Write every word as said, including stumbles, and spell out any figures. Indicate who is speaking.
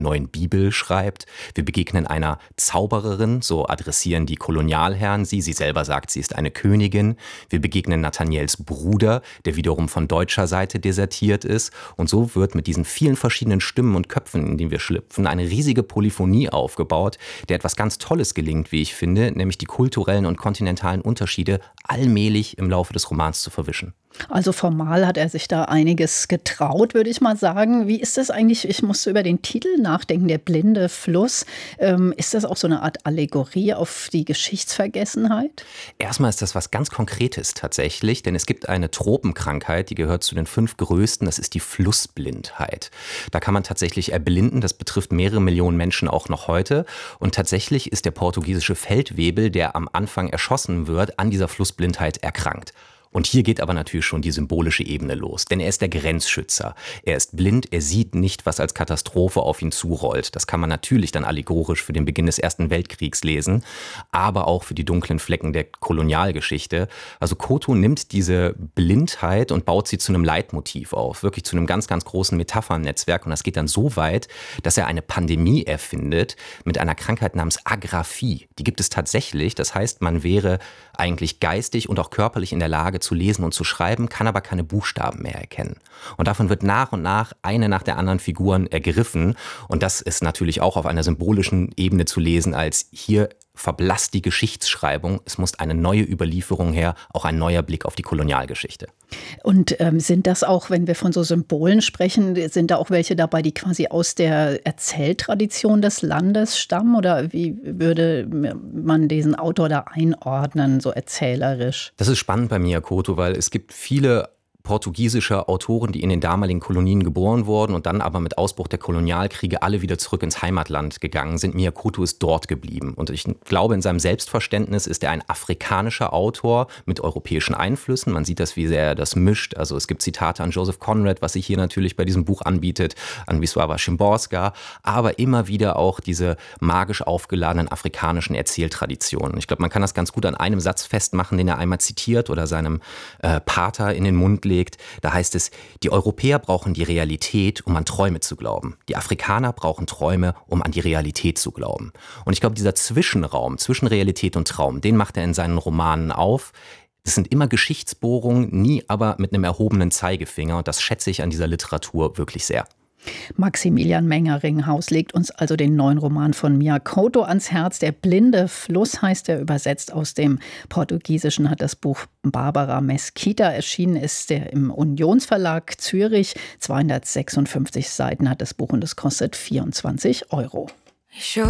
Speaker 1: neuen Bibel schreibt. Wir begegnen einer Zaubererin, so adressieren die Kolonialherren sie. Sie selber sagt, sie ist eine Königin. Wir begegnen Nathaniels Bruder, der wiederum von deutscher Seite desertiert ist. Und so wird mit diesen vielen verschiedenen Stimmen und Köpfen, in die wir schlüpfen, eine riesige Polyphonie aufgebaut, der etwas ganz Tolles gelingt, wie ich finde, nämlich die kulturellen und kontinentalen Unterschiede allmählich im Laufe des Romans zu verwischen.
Speaker 2: Also formal hat er sich da einiges getraut, würde ich mal sagen. Wie ist das eigentlich? Ich musste über den Titel nachdenken, der blinde Fluss. Ähm, ist das auch so eine Art Allegorie auf die Geschichtsvergessenheit?
Speaker 1: Erstmal ist das was ganz Konkretes tatsächlich, denn es gibt eine Tropenkrankheit, die gehört zu den fünf größten, das ist die Flussblindheit. Da kann man tatsächlich erblinden, das betrifft mehrere Millionen Menschen auch noch heute. Und tatsächlich ist der portugiesische Feldwebel, der am Anfang erschossen wird, an dieser Flussblindheit erkrankt. Und hier geht aber natürlich schon die symbolische Ebene los, denn er ist der Grenzschützer. Er ist blind, er sieht nicht, was als Katastrophe auf ihn zurollt. Das kann man natürlich dann allegorisch für den Beginn des Ersten Weltkriegs lesen, aber auch für die dunklen Flecken der Kolonialgeschichte. Also Koto nimmt diese Blindheit und baut sie zu einem Leitmotiv auf, wirklich zu einem ganz, ganz großen Metaphernnetzwerk. Und das geht dann so weit, dass er eine Pandemie erfindet mit einer Krankheit namens Agraphie. Die gibt es tatsächlich, das heißt, man wäre eigentlich geistig und auch körperlich in der Lage zu lesen und zu schreiben, kann aber keine Buchstaben mehr erkennen. Und davon wird nach und nach eine nach der anderen Figuren ergriffen. Und das ist natürlich auch auf einer symbolischen Ebene zu lesen, als hier verblasst die Geschichtsschreibung. Es muss eine neue Überlieferung her, auch ein neuer Blick auf die Kolonialgeschichte.
Speaker 2: Und ähm, sind das auch, wenn wir von so Symbolen sprechen, sind da auch welche dabei, die quasi aus der Erzähltradition des Landes stammen? Oder wie würde man diesen Autor da einordnen, so erzählerisch?
Speaker 1: Das ist spannend bei Miyakoto, weil es gibt viele portugiesische Autoren, die in den damaligen Kolonien geboren wurden und dann aber mit Ausbruch der Kolonialkriege alle wieder zurück ins Heimatland gegangen sind. Miyakoto ist dort geblieben. Und ich glaube, in seinem Selbstverständnis ist er ein afrikanischer Autor mit europäischen Einflüssen. Man sieht das, wie sehr er das mischt. Also es gibt Zitate an Joseph Conrad, was sich hier natürlich bei diesem Buch anbietet, an Wisława Szymborska, aber immer wieder auch diese magisch aufgeladenen afrikanischen Erzähltraditionen. Ich glaube, man kann das ganz gut an einem Satz festmachen, den er einmal zitiert oder seinem äh, Pater in den Mund legt. Da heißt es, die Europäer brauchen die Realität, um an Träume zu glauben. Die Afrikaner brauchen Träume, um an die Realität zu glauben. Und ich glaube, dieser Zwischenraum zwischen Realität und Traum, den macht er in seinen Romanen auf. Es sind immer Geschichtsbohrungen, nie aber mit einem erhobenen Zeigefinger. Und das schätze ich an dieser Literatur wirklich sehr.
Speaker 2: Maximilian Menger-Ringhaus legt uns also den neuen Roman von Miyakoto ans Herz. Der blinde Fluss heißt er, übersetzt aus dem Portugiesischen, hat das Buch Barbara Mesquita erschienen, ist der im Unionsverlag Zürich. zweihundertsechsundfünfzig Seiten hat das Buch und es kostet vierundzwanzig Euro.